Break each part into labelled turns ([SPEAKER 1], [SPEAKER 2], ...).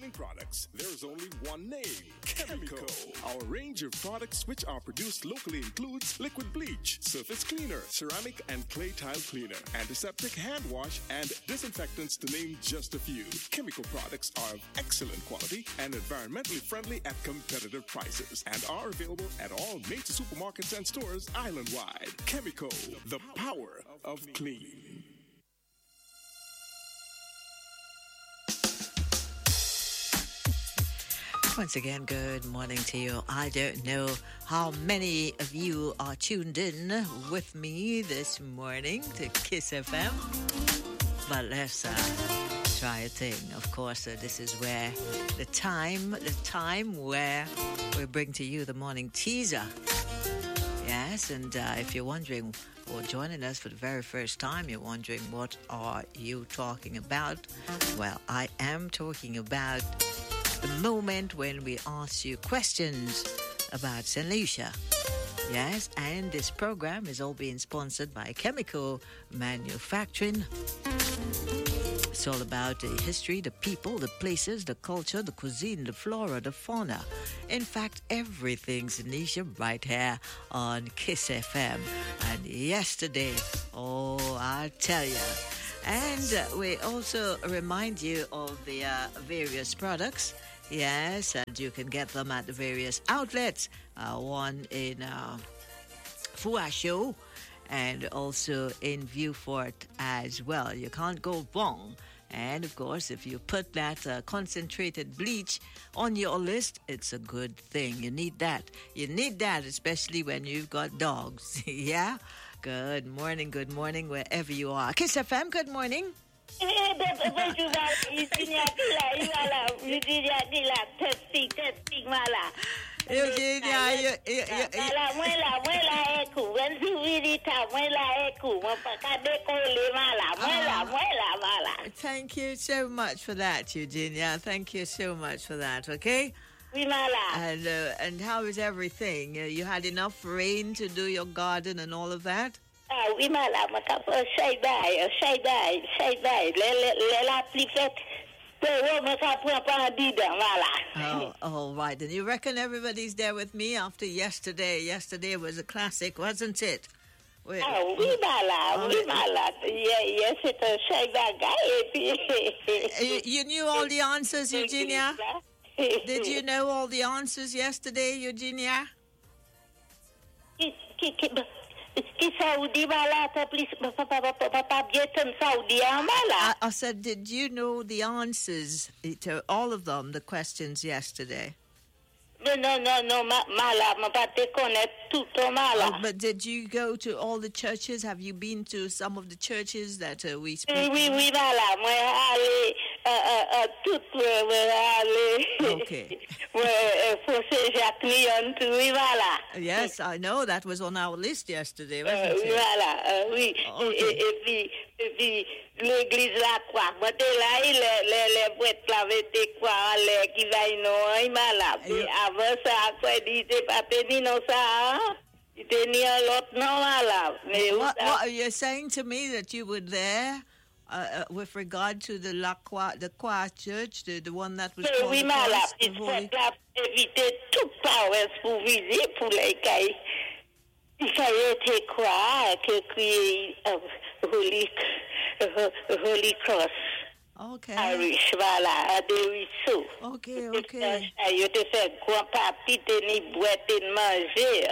[SPEAKER 1] cleaning products, there is only one name, Chemical. Our range of products which are produced locally includes liquid bleach, surface cleaner, ceramic and clay tile cleaner, antiseptic hand wash, and disinfectants, to name just a few. Chemical products are of excellent quality and environmentally friendly at competitive prices and are available at all major supermarkets and stores island-wide. Chemical, the power of clean.
[SPEAKER 2] Once again, good morning to you. I don't know how many of you are tuned in with me this morning to Kiss FM, but let's try a thing. Of course, this is where the time where we bring to you the morning teaser. Yes, and if you're wondering, or joining us for the very first time, you're wondering, what are you talking about? Well, I am talking about the moment when we ask you questions about St. Lucia. Yes, and this program is all being sponsored by Chemical Manufacturing. It's all about the history, the people, the places, the culture, the cuisine, the flora, the fauna. In fact, everything's St. Lucia right here on Kiss FM. And yesterday, I'll tell you. And we also remind you of the various products. Yes, and you can get them at the various outlets. One in Fua Show and also in Viewfort as well. You can't go wrong. And, of course, if you put that concentrated bleach on your list, it's a good thing. You need that. You need that, especially when you've got dogs. Yeah? Good morning, wherever you are. Kiss FM, good morning. Thank you so much for that, Eugenia. Thank you so much for that, okay? And how is everything? You had enough rain to do your garden and all of that? Oh, right. And you reckon everybody's there with me after yesterday? Yesterday was a classic, wasn't it?
[SPEAKER 3] Yes, it's
[SPEAKER 2] You knew all the answers, Eugenia? Did you know all the answers yesterday, Eugenia? I said, did you know the answers to all of them, the questions yesterday?
[SPEAKER 3] No,
[SPEAKER 2] but did you go to all the churches? Have you been to some of the churches that we spoke
[SPEAKER 3] Okay.
[SPEAKER 2] Yes, I know. That was on our list yesterday, wasn't it?
[SPEAKER 3] L'église La Croix, avant ça,
[SPEAKER 2] what are you saying to me, that you were there with regard to the La Croix, the Croix Church, the one that was called the Cross,
[SPEAKER 3] Holy Cross.
[SPEAKER 2] Okay.
[SPEAKER 3] Irish, voilà,
[SPEAKER 2] Okay.
[SPEAKER 3] Je te fais grand-papa, te ni boîte de manger,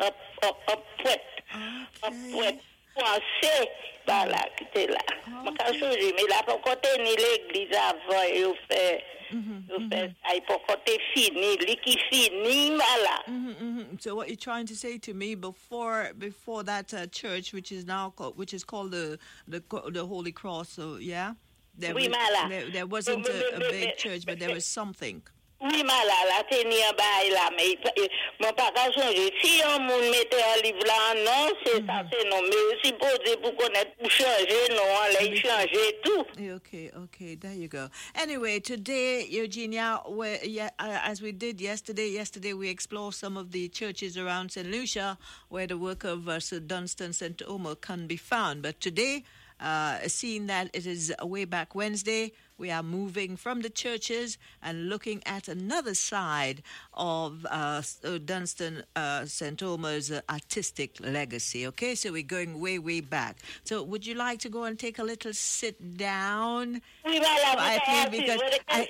[SPEAKER 3] poète, français, voilà, qui là. Mais là, pour côté ni l'église avant, il fait ça, pour côté fini, qui fini, voilà.
[SPEAKER 2] So what you're trying to say to me, before that church, which is called the Holy Cross, so yeah, there wasn't a big church, but there was something.
[SPEAKER 3] Oui, là, tenir bail là, mais mon pas qu'à changer. Si on moun mette un livre là, non, c'est ça, c'est non. Mais si pour connaître, pour changer, non, les changer tout.
[SPEAKER 2] Okay, there you go. Anyway, today, Eugenia, as we did yesterday we explored some of the churches around St. Lucia where the work of Sir Dunstan St. Omer can be found. But today, seeing that it is way back Wednesday, we are moving from the churches and looking at another side of Dunstan St. Omer's artistic legacy. Okay, so we're going way, way back. So would you like to go and take a little sit down? Quietly, because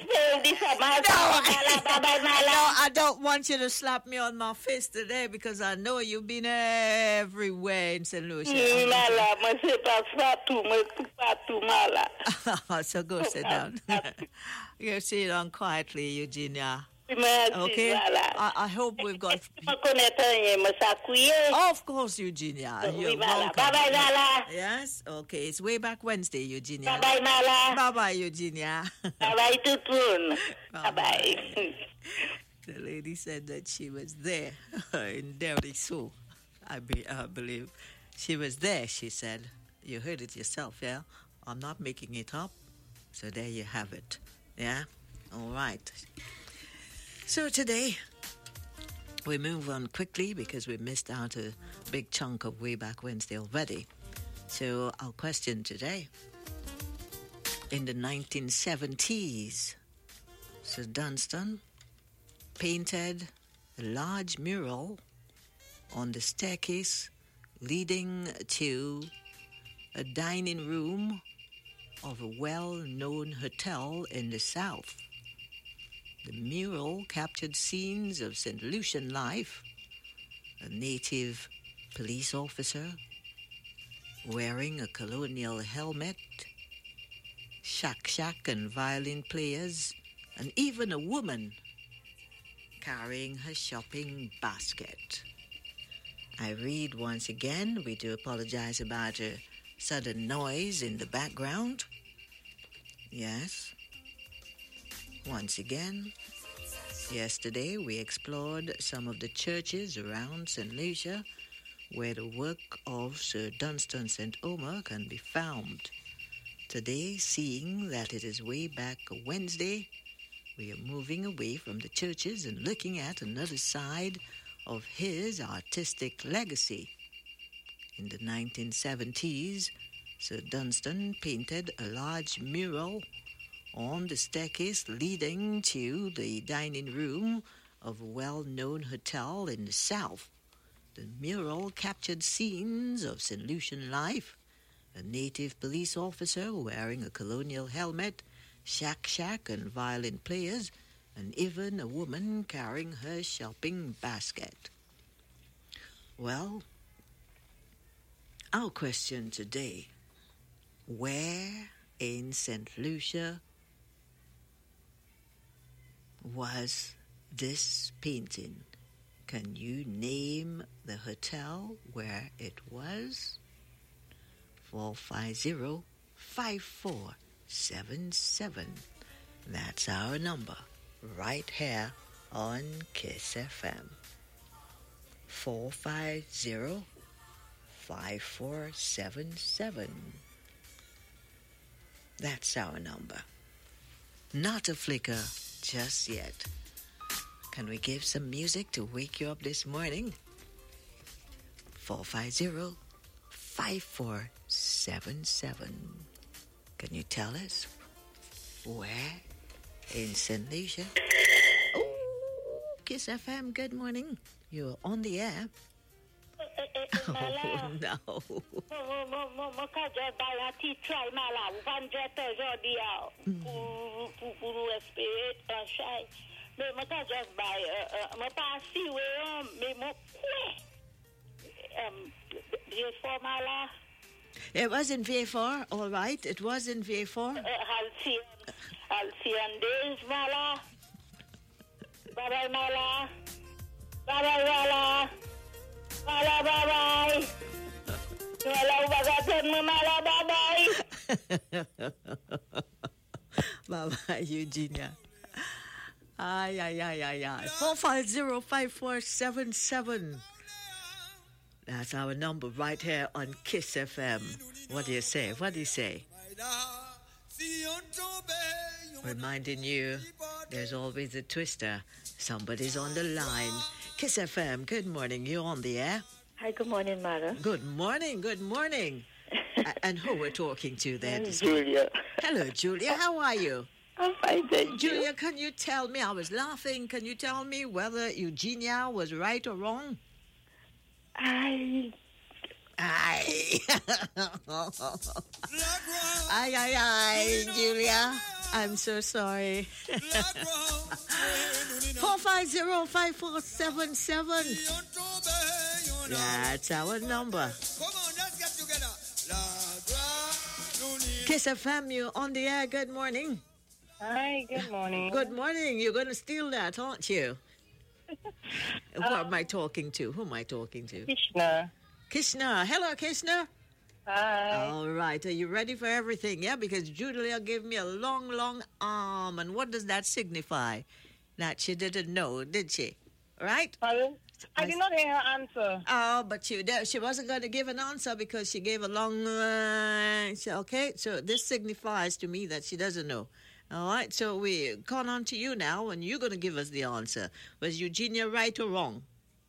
[SPEAKER 2] I don't want you to slap me on my face today because I know you've been everywhere in St. Lucia. So go sit down. You sit down quietly, Eugenia. Okay, I hope we've got. Of course, Eugenia. You're welcome. Yes, okay. It's way back Wednesday, Eugenia. Bye-bye, Eugenia.
[SPEAKER 3] Bye-bye, Tutun. Bye-bye.
[SPEAKER 2] The lady said that she was there in Derry, so I believe she was there. She said, "You heard it yourself, yeah? I'm not making it up." So there you have it. Yeah, all right. So today, we move on quickly because we missed out a big chunk of Way Back Wednesday already. So our question today, in the 1970s, Sir Dunstan painted a large mural on the staircase leading to a dining room of a well-known hotel in the south. The mural captured scenes of St. Lucian life, a native police officer wearing a colonial helmet, shack and violin players, and even a woman carrying her shopping basket. I read once again, we do apologize about a sudden noise in the background. Yes. Once again, yesterday we explored some of the churches around St. Lucia where the work of Sir Dunstan St. Omer can be found. Today, seeing that it is way back Wednesday, we are moving away from the churches and looking at another side of his artistic legacy. In the 1970s, Sir Dunstan painted a large mural on the staircase leading to the dining room of a well-known hotel in the south. The mural captured scenes of St. Lucian life, a native police officer wearing a colonial helmet, shack and violin players, and even a woman carrying her shopping basket. Well, our question today, where in St. Lucia was this painting? Can you name the hotel where it was? 450-5477. That's our number right here on Kiss FM. 450-5477. That's our number. Not a flicker just yet. Can we give some music to wake you up this morning? 450-5477. Can you tell us where in St. Lucia? Oh, Kiss FM, good morning. You're on the air. Oh, no. It was in VA4, all right. It was in VA4.
[SPEAKER 3] Halcyon days, Mala. Bye-bye, Mala. Bye-bye, Mala. Mala, bye-bye. Mala, bye-bye.
[SPEAKER 2] Bye-bye, Eugenia. Ay. 450-5477. That's our number right here on Kiss FM. What do you say? Reminding you, there's always a twister. Somebody's on the line. Kiss FM, good morning. You're on the air.
[SPEAKER 4] Hi, good morning, Mara.
[SPEAKER 2] Good morning. And who we're talking to there?
[SPEAKER 3] Julia.
[SPEAKER 2] Hello, Julia. How are you?
[SPEAKER 3] I'm fine, thank you.
[SPEAKER 2] Julia, can you tell me? I was laughing. Can you tell me whether Eugenia was right or wrong?
[SPEAKER 3] I
[SPEAKER 2] Aye. Aye, Julia. I'm so sorry. 450-5477. That's our number. Kiss FM, you on the air. Good morning.
[SPEAKER 4] Hi, good morning.
[SPEAKER 2] Good morning. You're going to steal that, aren't you? Who am I talking to? Who am I talking to?
[SPEAKER 4] Krishna.
[SPEAKER 2] Kishna. Hello, Kishna.
[SPEAKER 4] Hi.
[SPEAKER 2] All right. Are you ready for everything? Yeah, because Julia gave me a long, long arm. And what does that signify? That she didn't know, did she? Right?
[SPEAKER 4] Pardon? I did not hear her answer.
[SPEAKER 2] Oh, but she wasn't going to give an answer because she gave a long... okay, so this signifies to me that she doesn't know. All right, so we call on to you now, and you're going to give us the answer. Was Eugenia right or wrong?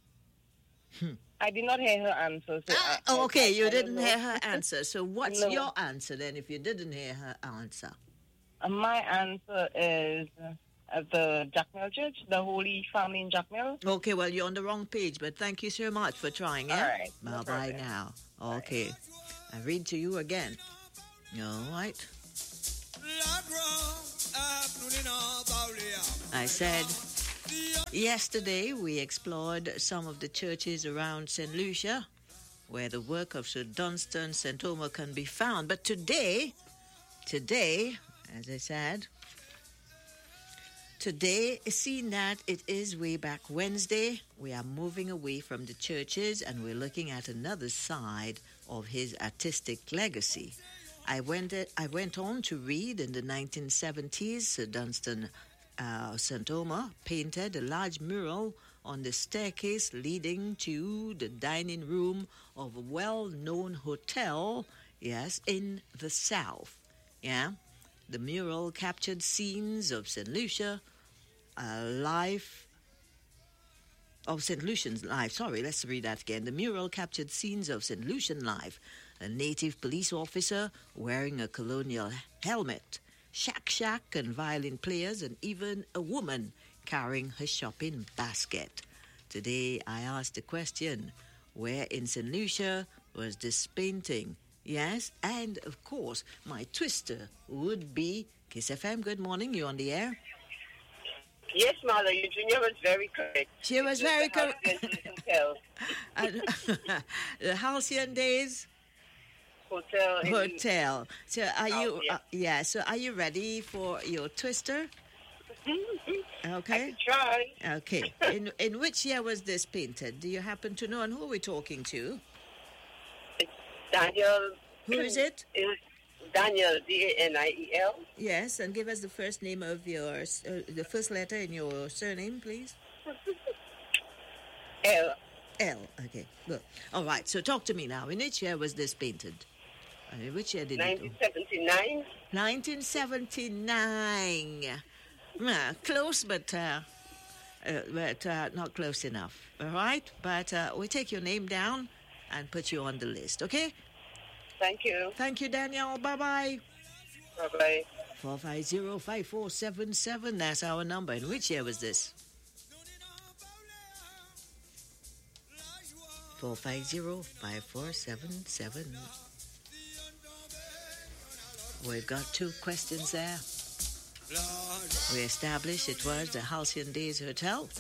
[SPEAKER 4] I did not hear her answer. So
[SPEAKER 2] okay, you
[SPEAKER 4] I
[SPEAKER 2] didn't
[SPEAKER 4] don't know.
[SPEAKER 2] hear her answer. So what's
[SPEAKER 4] No.
[SPEAKER 2] your answer then if you didn't hear her answer?
[SPEAKER 4] My answer is at the Jackmill Church, the Holy Family in Jackmill.
[SPEAKER 2] Okay, well, you're on the wrong page, but thank you so much for trying, yeah?
[SPEAKER 4] All right, no
[SPEAKER 2] Bye-bye
[SPEAKER 4] problem.
[SPEAKER 2] now. Okay. I read to you again. All right. I said, yesterday we explored some of the churches around St. Lucia where the work of Sir Dunstan St. Omer can be found. But today, as I said, today, seeing that it is way back Wednesday, we are moving away from the churches and we're looking at another side of his artistic legacy. I went on to read in the 1970s, Sir Dunstan St. Omer painted a large mural on the staircase leading to the dining room of a well-known hotel, yes, in the south. Yeah, the mural captured scenes of St. Lucia, St. Lucian's life. Sorry, let's read that again. The mural captured scenes of St. Lucian life. A native police officer wearing a colonial helmet, shack and violin players, and even a woman carrying her shopping basket. Today, I asked the question, where in St. Lucia was this painting? Yes, and of course, my twister would be Kiss FM. Good morning, you on the air?
[SPEAKER 5] Yes, Mother, Eugenia was very correct.
[SPEAKER 2] She was very correct.
[SPEAKER 5] Hotel.
[SPEAKER 2] The Halcyon Days Hotel. So are you? So are you ready for your twister? Okay.
[SPEAKER 5] I could try.
[SPEAKER 2] Okay. In which year was this painted? Do you happen to know? And who are we talking to?
[SPEAKER 5] It's Daniel.
[SPEAKER 2] Who is it?
[SPEAKER 5] It was Daniel, Daniel.
[SPEAKER 2] Yes, and give us the first name of your, the first letter in your surname, please.
[SPEAKER 5] L.
[SPEAKER 2] L. Okay, good. All right, so talk to me now. In which year was this painted? In which year did it?
[SPEAKER 5] 1979.
[SPEAKER 2] 1979. Close, but not close enough. All right, but we take your name down and put you on the list. Okay.
[SPEAKER 5] Thank you.
[SPEAKER 2] Thank you, Daniel. Bye-bye.
[SPEAKER 5] Bye-bye.
[SPEAKER 2] 450-5477. That's our number. In which year was this? 450-5477. We've got two questions there. We established it was the Halcyon Days Hotel.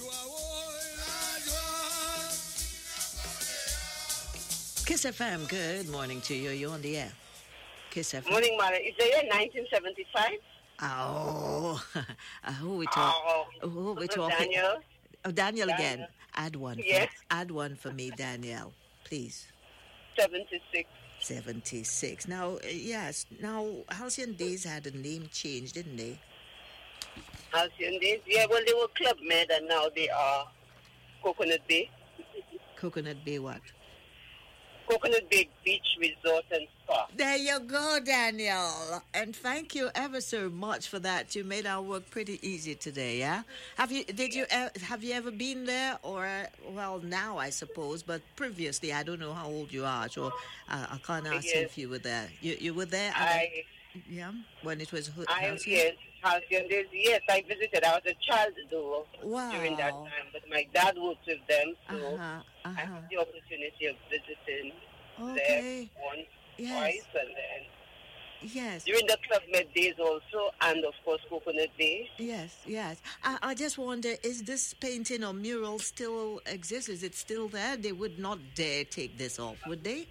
[SPEAKER 2] Kiss FM, good morning to you. You're on the air. Kiss FM.
[SPEAKER 5] Morning, Mother. Is the year 1975?
[SPEAKER 2] Oh, who we talking?
[SPEAKER 5] Daniel.
[SPEAKER 2] Oh, Daniel again. Add one.
[SPEAKER 5] Yes.
[SPEAKER 2] Add one for me, Danielle, please.
[SPEAKER 5] 76.
[SPEAKER 2] 76. Now, yes. Now, Halcyon Days had a name change, didn't they?
[SPEAKER 5] Halcyon Days? Yeah, well, they were Club Med and now they are Coconut Bay.
[SPEAKER 2] Coconut Bay what?
[SPEAKER 5] Coconut Bay Beach Resort and Spa.
[SPEAKER 2] There you go, Daniel. And thank you ever so much for that. You made our work pretty easy today, yeah? Have you ever been there or, well, now I suppose, but previously, I don't know how old you are, so I can't ask you if you were there. You were there? Yeah, when it was
[SPEAKER 5] Halcyon Days. Yes, I visited. I was a child though during that time, but my dad worked with them, so I had the opportunity of visiting there once, twice, and then during the Club Med days also, and of course Coconut Days.
[SPEAKER 2] Yes. I just wonder, is this painting or mural still exists? Is it still there? They would not dare take this off, would they?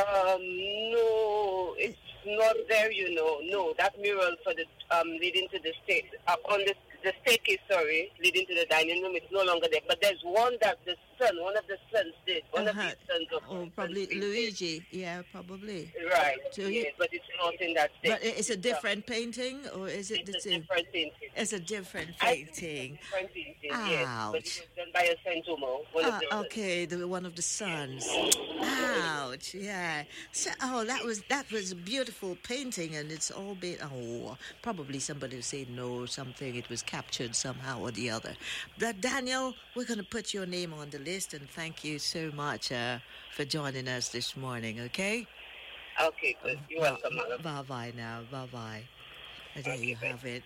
[SPEAKER 5] No, it's not there, you know. No, that mural for the leading to the state on the staircase, leading to the dining room, it's no longer there. But there's one that one of the sons did. One of the sons of
[SPEAKER 2] probably Luigi. Yeah, probably.
[SPEAKER 5] Right.
[SPEAKER 2] So
[SPEAKER 5] yes, but it's not in that state.
[SPEAKER 2] But it's a different painting, or is it the same?
[SPEAKER 5] Different painting.
[SPEAKER 2] It's a different painting.
[SPEAKER 5] Different painting. Yes, but it was done by a Santomo.
[SPEAKER 2] One of the sons. Ouch! Yeah. So, that was a beautiful painting, and it's all been probably somebody will say no, something. It was captured somehow or the other. But Daniel, we're going to put your name on the list, and thank you so much for joining us this morning. Okay.
[SPEAKER 5] Okay. Good. You're welcome.
[SPEAKER 2] Bye bye now. Bye bye. There you have it.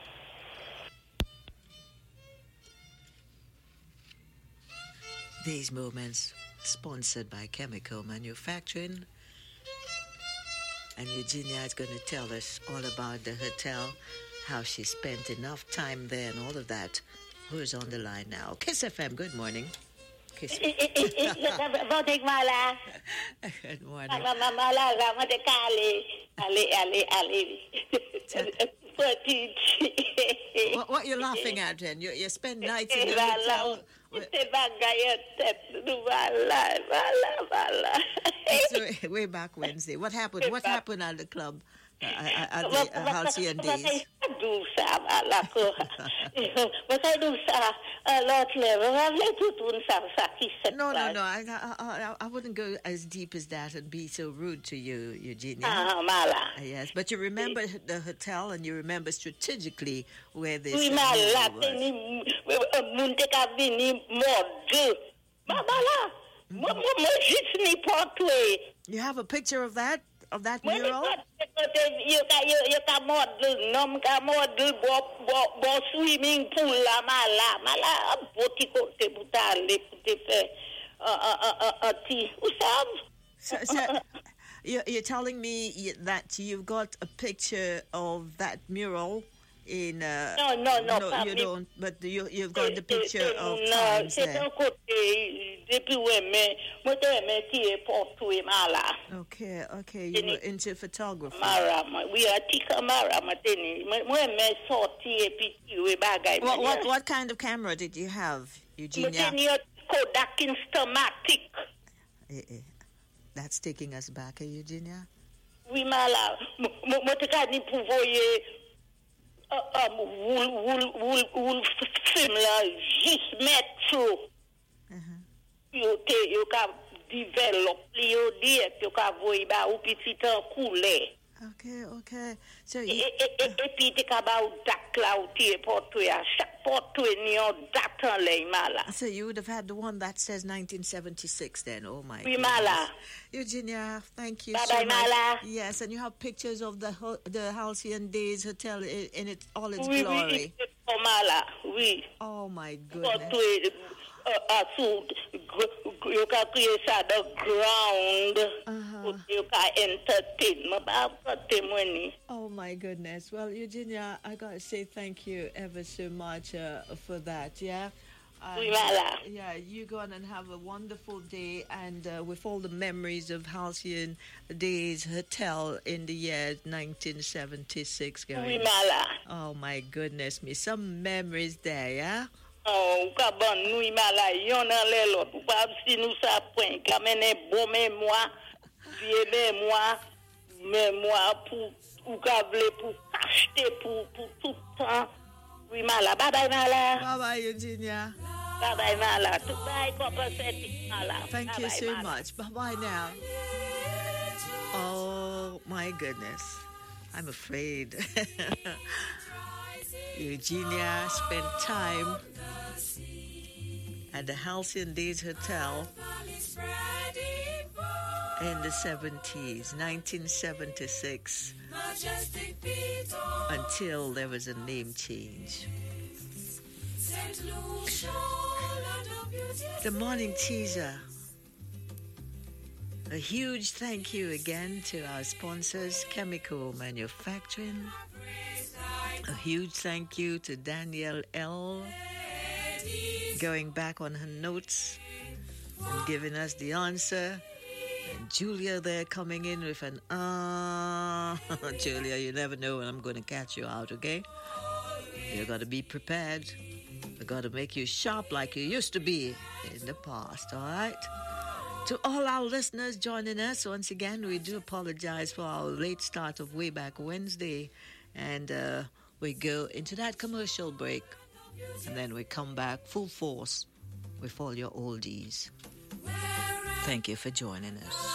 [SPEAKER 2] These moments sponsored by Chemical Manufacturing. And Eugenia is going to tell us all about the hotel, how she spent enough time there and all of that. Who's on the line now? Kiss FM, good morning. Kiss
[SPEAKER 3] Good morning, Mala.
[SPEAKER 2] Good morning. What are you laughing at then? You spend nights in the hotel? It's way back Wednesday. What happened? What happened at the club at the Halcyon Days? No. I wouldn't go as deep as that and be so rude to you, Eugenia. Yes, but you remember the hotel and you remember strategically where this was. You have a picture of that mural?
[SPEAKER 3] You got model swimming pool
[SPEAKER 2] So you're telling me that you've got a picture of that mural in
[SPEAKER 3] no,
[SPEAKER 2] you don't, but you've got the picture of times there. Okay, you were into photography. What kind of camera did you have, Eugenia?
[SPEAKER 3] Kodak Instamatic.
[SPEAKER 2] That's taking us back, Eugenia?
[SPEAKER 3] Oui, mala. Film la juste mettre you can develop you can voy ba ou petit couler.
[SPEAKER 2] Okay. So
[SPEAKER 3] et puis te ka ba ou dak la ou tie portrait à chaque portrait ni on date en ligne mala.
[SPEAKER 2] So you would have had the one that says 1976 then. Oh my
[SPEAKER 3] oui, mala.
[SPEAKER 2] Eugenia, thank you
[SPEAKER 3] bye
[SPEAKER 2] so
[SPEAKER 3] bye,
[SPEAKER 2] much.
[SPEAKER 3] Mala.
[SPEAKER 2] Yes, and you have pictures of the Halcyon Days Hotel in all its
[SPEAKER 3] oui,
[SPEAKER 2] glory.
[SPEAKER 3] Oui, mala. Oui.
[SPEAKER 2] Oh my goodness.
[SPEAKER 3] Portrait you can create the ground. You can entertain.
[SPEAKER 2] Oh my goodness. Well, Eugenia, I gotta say thank you ever so much for that. Yeah. Yeah, you go on and have a wonderful day, and with all the memories of Halcyon Days Hotel in the year 1976 going. Oh my goodness me, some memories there, yeah.
[SPEAKER 3] Oh, kabon nou imala yon nan lè lot. Ou pa si nou sa point kamene bon mémoire, vieux mémoire pour ou ka vle pour acheter pour tout temps. Oui mala, bye bye mala.
[SPEAKER 2] Bye bye Eugenia.
[SPEAKER 3] Bye-bye, Mala. Bye, Papa Seti, Mala.
[SPEAKER 2] Thank you so much. Bye-bye now. Oh, my goodness. I'm afraid. Eugenia spent time at the Halcyon Days Hotel in the 70s, 1976, until there was a name change. The morning teaser. A huge thank you again to our sponsors, Chemical Manufacturing. A huge thank you to Danielle L. going back on her notes and giving us the answer. And Julia there coming in with an Julia, you never know when I'm going to catch you out, okay? You got to be prepared. I got to make you sharp like you used to be in the past, all right? To all our listeners joining us, once again, we do apologize for our late start of Way Back Wednesday. And we go into that commercial break. And then we come back full force with all your oldies. Thank you for joining us.